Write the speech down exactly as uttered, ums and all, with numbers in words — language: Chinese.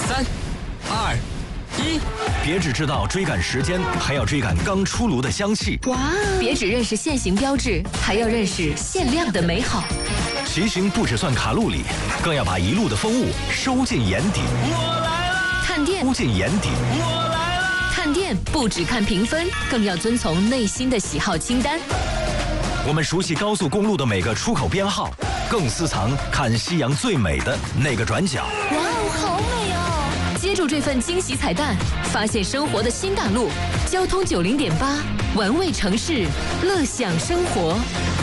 三、二、一， 别只知道追赶时间，还要追赶刚出炉的香气。 哇！别只认识现行标志，还要认识限量的美好。 骑行不只算卡路里，更要把一路的风物收进眼底。 我来了！ 探店收进眼底。 我来了！ 探店不只看评分，更要遵从内心的喜好清单。 我们熟悉高速公路的每个出口编号，更私藏看夕阳最美的那个转角。 哇哦，好美哦！接住这份惊喜彩蛋，发现生活的新大陆。交通九零点八，玩味城市，乐享生活。